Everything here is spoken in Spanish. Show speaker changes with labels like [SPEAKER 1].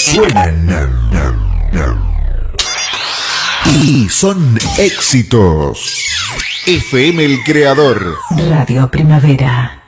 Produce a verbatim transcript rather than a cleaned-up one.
[SPEAKER 1] suenan y son éxitos. F M El Creador.
[SPEAKER 2] Radio Primavera.